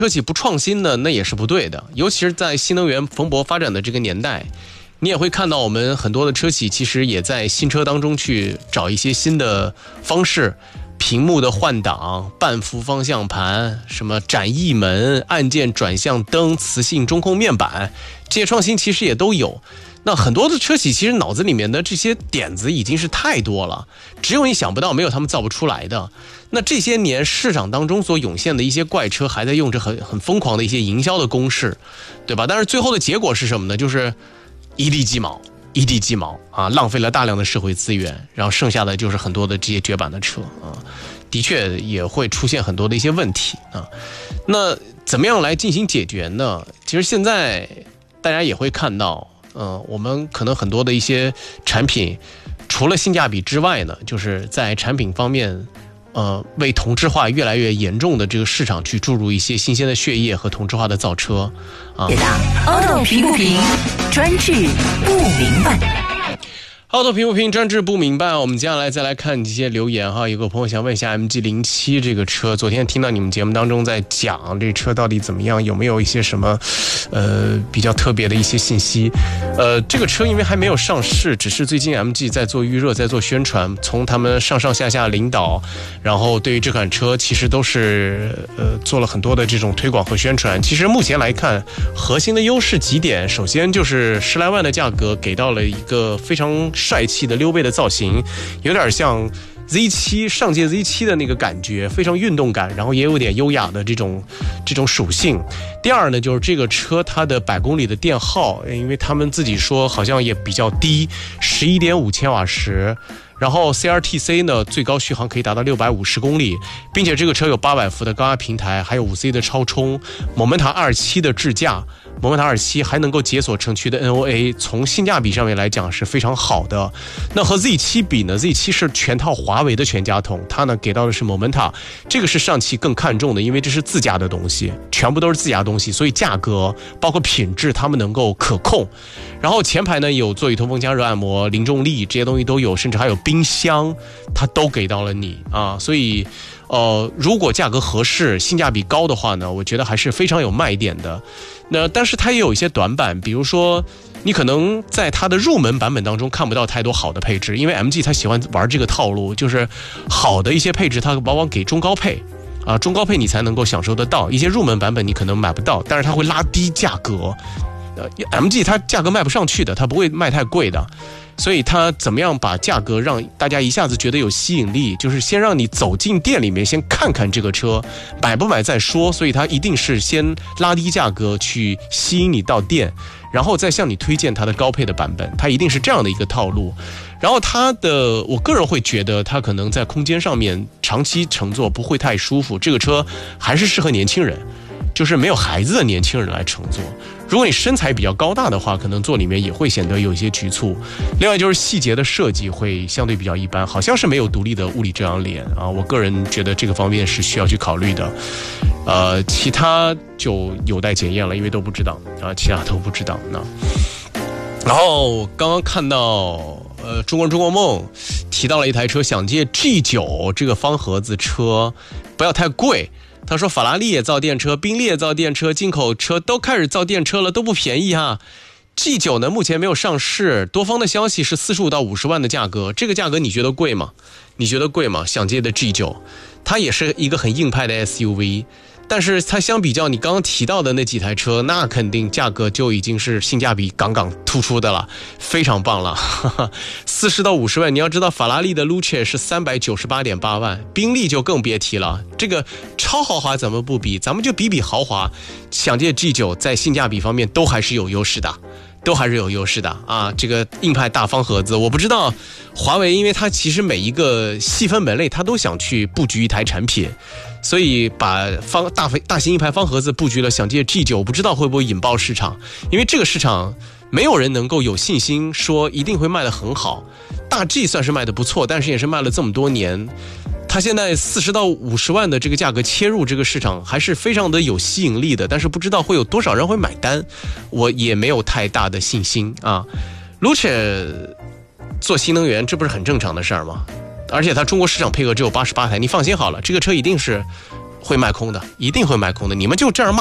车企不创新呢，那也是不对的。尤其是在新能源蓬勃发展的这个年代，你也会看到我们很多的车企其实也在新车当中去找一些新的方式，屏幕的换挡、半幅方向盘、什么展翼门、按键转向灯、磁性中控面板，这些创新其实也都有。那很多的车企其实脑子里面的这些点子已经是太多了，只有你想不到，没有他们造不出来的。那这些年市场当中所涌现的一些怪车，还在用着很疯狂的一些营销的公式，对吧？但是最后的结果是什么呢？就是一地鸡毛啊，浪费了大量的社会资源，然后剩下的就是很多的这些绝版的车啊，的确也会出现很多的一些问题啊。那怎么样来进行解决呢？其实现在大家也会看到。我们可能很多的一些产品，除了性价比之外呢，就是在产品方面，为同质化越来越严重的这个市场去注入一些新鲜的血液和同质化的造车啊。 解答凹评不评，专治不明白。 凹头评不评，专治不明白。我们接下来再来看这些留言哈。有个朋友想问一下 MG07 这个车，昨天听到你们节目当中在讲这车到底怎么样，有没有一些什么比较特别的一些信息？这个车因为还没有上市，只是最近 MG 在做预热，在做宣传，从他们上下领导，然后对于这款车其实都是做了很多的这种推广和宣传。其实目前来看，核心的优势几点，首先就是10来万的价格给到了一个非常帅气的溜背的造型，有点像 Z7 上届 Z7 的那个感觉，非常运动感，然后也有点优雅的这种属性。第二呢，就是这个车它的百公里的电耗，因为他们自己说好像也比较低，11.5千瓦时。然后 CRTC 呢，最高续航可以达到650公里，并且这个车有800伏的高压平台，还有5C 的超充，猛门塔27的智驾，猛门塔27还能够解锁城区的 NOA， 从性价比上面来讲是非常好的。那和 Z7 比呢， Z7 是全套华为的全家桶，它呢给到的是猛门塔，这个是上汽更看重的，因为这是自家的东西，全部都是自家东西，所以价格包括品质他们能够可控。然后前排呢有座椅通风加热按摩、零重力这些东西都有，甚至还有冰箱，它都给到了你啊。所以如果价格合适、性价比高的话呢，我觉得还是非常有卖点的。那但是它也有一些短板，比如说你可能在它的入门版本当中看不到太多好的配置，因为 MG 它喜欢玩这个套路，就是好的一些配置它往往给中高配啊，中高配你才能够享受得到，一些入门版本你可能买不到，但是它会拉低价格。MG 它价格卖不上去的，它不会卖太贵的，所以它怎么样把价格让大家一下子觉得有吸引力，就是先让你走进店里面先看看这个车，买不买再说，所以它一定是先拉低价格去吸引你到店，然后再向你推荐它的高配的版本，它一定是这样的一个套路。然后它的，我个人会觉得它可能在空间上面长期乘坐不会太舒服，这个车还是适合年轻人，就是没有孩子的年轻人来乘坐。如果你身材比较高大的话，可能坐里面也会显得有一些局促。另外就是细节的设计会相对比较一般，好像是没有独立的物理遮阳帘啊，我个人觉得这个方面是需要去考虑的。其他就有待检验了，因为都不知道啊，其他都不知道。然后刚刚看到中国梦提到了一台车，想借 G9 这个方盒子车不要太贵。他说法拉利也造电车，宾利也造电车，进口车都开始造电车了，都不便宜哈。G9 呢目前没有上市，多方的消息是45到50万的价格，这个价格你觉得贵吗？你觉得贵吗？想借的 G9 它也是一个很硬派的 SUV， 但是它相比较你刚刚提到的那几台车，那肯定价格就已经是性价比杠突出的了，非常棒了。40到50万，你要知道法拉利的 Luce 是398.8万，宾利就更别提了，这个超豪华怎么不比，咱们就比豪华。想借 G9 在性价比方面都还是有优势的，啊！这个硬派大方盒子，我不知道华为，因为它其实每一个细分门类它都想去布局一台产品，所以把大型硬派方盒子布局了，想借 G9 我不知道会不会引爆市场，因为这个市场没有人能够有信心说一定会卖得很好。大 G 算是卖得不错，但是也是卖了这么多年，它现在40到50万的这个价格切入这个市场还是非常的有吸引力的，但是不知道会有多少人会买单，我也没有太大的信心啊。Luce 做新能源这不是很正常的事儿吗？而且它中国市场配额只有88台，你放心好了，这个车一定是会卖空的，一定会卖空的。你们就这样骂